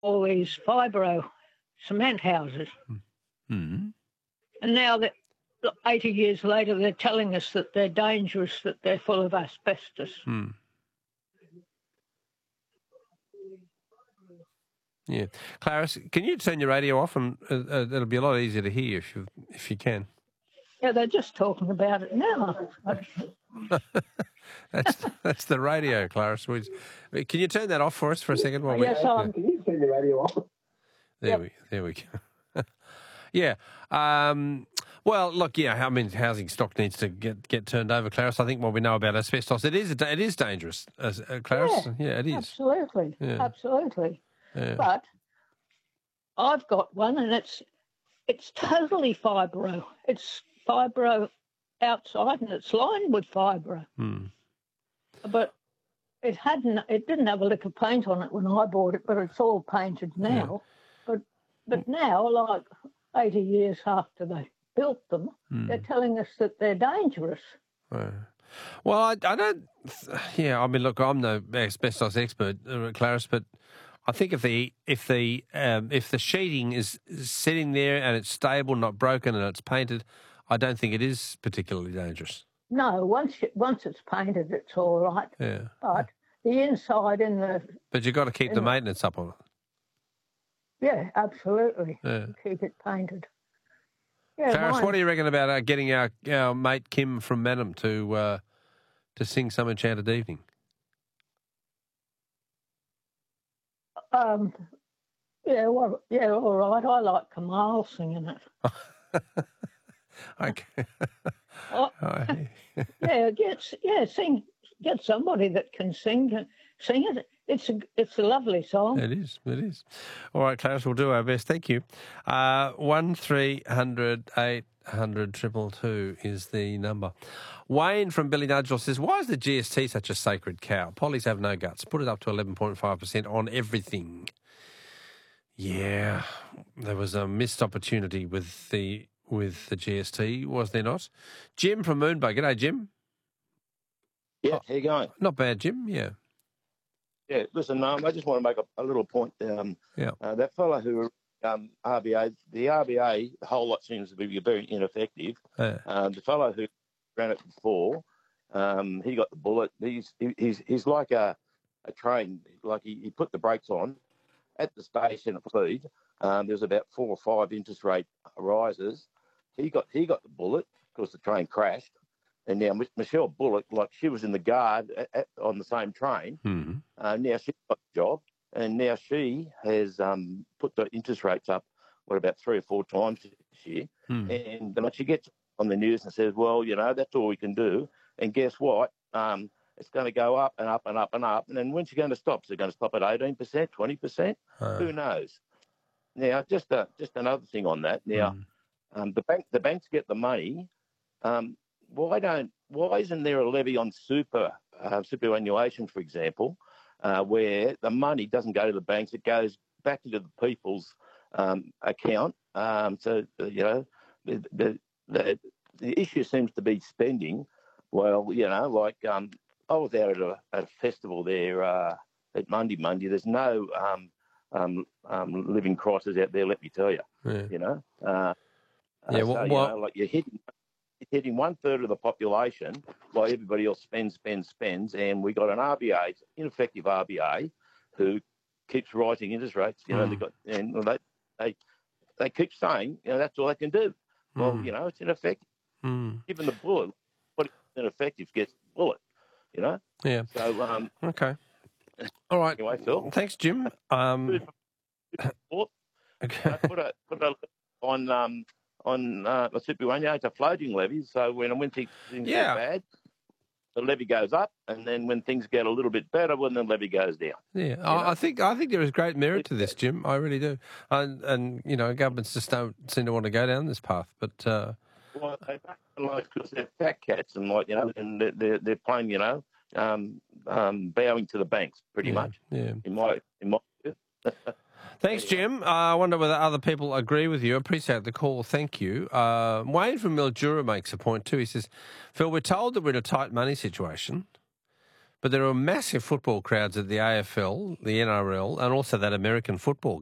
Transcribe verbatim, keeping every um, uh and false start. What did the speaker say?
all these fibro cement houses. Mm-hmm. And now that eighty years later, they're telling us that they're dangerous, that they're full of asbestos. Mm. Yeah. Clarice, can you turn your radio off, and uh, uh, it'll be a lot easier to hear if you if you can. Yeah, they're just talking about it now. that's that's the radio, Clarice. Can you turn that off for us for a second? While yes, we, I'm. yeah. Can you turn the radio off? There yep. we there we go. yeah. Um, well, look, yeah. I mean, housing stock needs to get, get turned over, Clarice. I think what we know about asbestos, it is it is dangerous, uh, Clarice. Yeah, yeah, it is. Absolutely, yeah. absolutely. Yeah. But I've got one, and it's it's totally fibro. It's fibro outside, and it's lined with fibro. Hmm. But it hadn't. It didn't have a lick of paint on it when I bought it, but it's all painted now. Yeah. But but now, like eighty years after they built them, hmm. they're telling us that they're dangerous. Right. Well, I, I don't. Yeah, I mean, look, I'm no asbestos expert, uh, Clarice, but I think if the if the um, if the sheeting is sitting there and it's stable, not broken, and it's painted, I don't think it is particularly dangerous. No, once you, once it's painted, it's all right. Yeah. But the inside in the... But you've got to keep the maintenance up on it. Yeah, absolutely. Yeah. Keep it painted. Yeah, Clarice, mine. what do you reckon about uh, getting our, our mate Kim from Manham to uh, to sing some Enchanted Evening? Um, yeah, well, yeah, all right. I like Kamal singing it. Okay. Oh, yeah, get yeah, sing. Get somebody that can sing, sing it. It's a it's a lovely song. It is. It is. All right, Clarice, we'll do our best. Thank you. Uh, one three hundred eight hundred triple two is the number. Wayne from Billy Nudgel says, "Why is the G S T such a sacred cow? Pollies have no guts. Put it up to eleven point five percent on everything." Yeah, there was a missed opportunity with the. with the G S T, was there not? Jim from Moonbug. G'day, Jim. Yeah, how you going? Not bad, Jim, yeah. Yeah, listen, um, I just want to make a, a little point. Um, yeah. Uh, that fellow who, um, R B A, the R B A, the whole lot seems to be very ineffective. Yeah. Um, the fellow who ran it before, um, he got the bullet. He's he, he's he's like a, a train, like he, he put the brakes on at the station at Fleet. Um, there's about four or five interest rate rises. He got he got the bullet because the train crashed, and now Michelle Bullock, like she was in the guard at, at, on the same train. Mm-hmm. Uh, now she's got the job, and now she has um, put the interest rates up, what about three or four times this year. Mm. And then she gets on the news and says, "Well, you know, that's all we can do." And guess what? Um, it's going to go up and up and up and up. And then when's she going to stop? Is it going to stop at eighteen percent, twenty percent? Uh. Who knows? Now, just a, just another thing on that. Now. Mm. Um, the bank, the banks get the money. Um, why don't? Why isn't there a levy on super uh, superannuation, for example, uh, where the money doesn't go to the banks, it goes back into the people's um, account? Um, so uh, you know, the, the the the issue seems to be spending. Well, you know, like um, I was out at a, at a festival there uh, at Monday Monday. There's no um, um, um, living crisis out there. Let me tell you. Yeah. You know. Uh, Yeah, uh, well, so, you well know, like you're hitting, you're hitting one third of the population, while everybody else spends, spends, spends, and we got an R B A, ineffective R B A, who keeps rising interest rates. You know, mm. they got and they they they keep saying, you know, that's all they can do. Well, mm. you know, it's ineffective. Mm. Given the bullet, what ineffective gets the bullet. You know. Yeah. So um. Okay. All right. Anyway, Phil. Thanks, Jim. Um. Okay. Put a put a on um. on uh, the superannuation, it's a floating levy. So when when things, things yeah. get bad, the levy goes up, and then when things get a little bit better, well, then the levy goes down. Yeah, I, I think I think there is great merit to this, Jim. I really do. And, and you know, governments just don't seem to want to go down this path. But uh, well, they like because they're fat cats, and like you know, and they're they're, they're playing, you know, um, um, bowing to the banks pretty yeah, much. Yeah. In my in my. Thanks, Jim. Uh, I wonder whether other people agree with you. I appreciate the call. Thank you. Uh, Wayne from Mildura makes a point too. He says, Phil, we're told that we're in a tight money situation, But there are massive football crowds at the A F L, the N R L, and also that American football